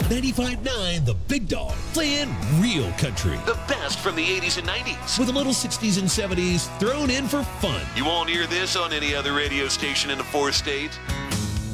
95.9 The Big Dog, playing real country. The best from the 80s and 90s, with a little 60s and 70s thrown in for fun. You won't hear this on any other radio station in the 4 states.